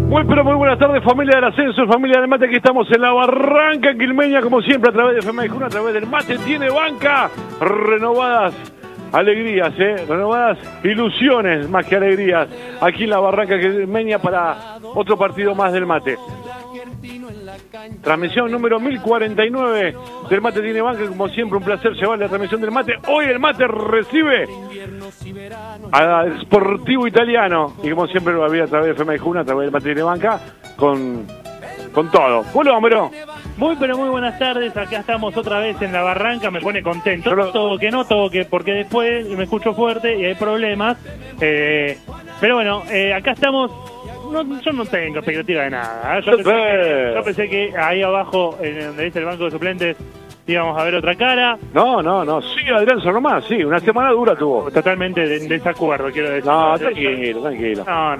Muy pero muy buenas tardes, familia del ascenso, familia del mate. Aquí estamos en la Barranca Quilmeña, como siempre, a través de FM Juna, a través del mate. Tiene banca, renovadas alegrías, renovadas ilusiones más que alegrías. Aquí en la Barranca Quilmeña para otro partido más del mate. Transmisión número 1049 del Mate Tiene Banca. Como siempre, un placer llevar la transmisión del mate. Hoy el mate recibe al Sportivo Italiano. Y como siempre lo había a través de FM Juna, a través del Mate Tiene Banca, con todo. Hola, hombre. Muy pero muy buenas tardes, acá estamos otra vez en la Barranca, me pone contento. Todo que porque después me escucho fuerte y hay problemas. Pero bueno, acá estamos. Yo no tengo expectativa de nada. Yo pensé que ahí abajo, en donde dice el banco de suplentes, íbamos a ver otra cara. No. Sí, Adrián nomás, sí. Una semana dura tuvo. Totalmente de desacuerdo, quiero decir. No, tranquilo. No.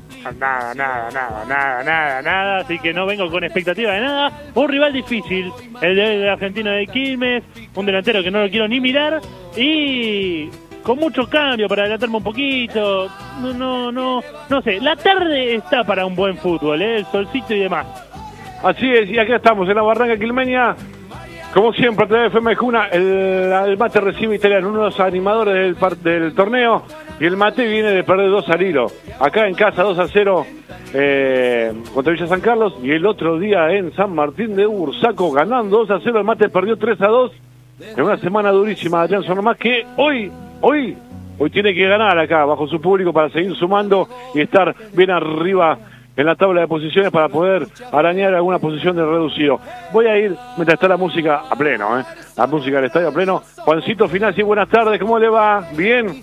Nada. Así que no vengo con expectativa de nada. Un rival difícil, el de Argentino de Quilmes. Un delantero que no lo quiero ni mirar. Y con mucho cambio para adelantarme un poquito. No sé. La tarde está para un buen fútbol, el solcito y demás. Así es, y acá estamos en la Barranca Quilmeña. Como siempre, a través de FM Juna, el mate recibe Italiano, uno de los animadores del torneo. Y el mate viene de perder 2 al hilo. Acá en casa 2-0 contra Villa San Carlos. Y el otro día en San Martín de Bursaco, ganando 2-0, el mate perdió 3-2. En una semana durísima de Adrián Sonomás, que hoy tiene que ganar acá, bajo su público, para seguir sumando y estar bien arriba en la tabla de posiciones para poder arañar alguna posición de reducido. Voy a ir, mientras está la música a pleno, la música del estadio a pleno. Juancito Finazzi, buenas tardes, ¿cómo le va? ¿Bien?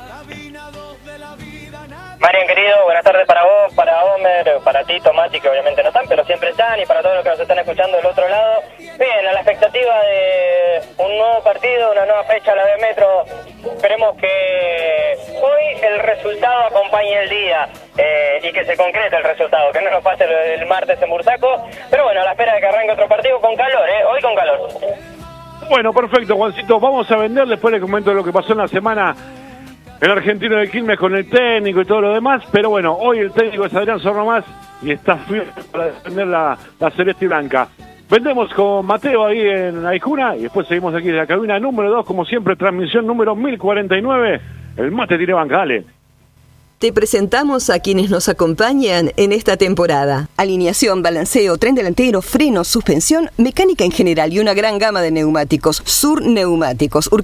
Marian, querido, buenas tardes para vos, para Homer, para ti, Tomati, que obviamente no están, pero siempre están, y para todos los que nos están escuchando del otro lado. Bien, a la expectativa de un nuevo partido, una nueva fecha a la de Metro. Esperemos que hoy el resultado acompañe el día y que se concrete el resultado, que no nos pase el martes en Bursaco. Pero bueno, a la espera de que arranque otro partido con calor, hoy con calor. Bueno, perfecto, Juancito, vamos a vender, después le comento lo que pasó en la semana. El Argentino de Quilmes con el técnico y todo lo demás, pero bueno, hoy el técnico es Adrián Sonomás y está firme para defender la celeste y blanca. Vendemos con Mateo ahí en Aijuna y después seguimos aquí de la cabina número 2, como siempre, transmisión número 1049, el Mate Tiene Banca, dale. Te presentamos a quienes nos acompañan en esta temporada. Alineación, balanceo, tren delantero, freno, suspensión, mecánica en general y una gran gama de neumáticos. Sur Neumáticos.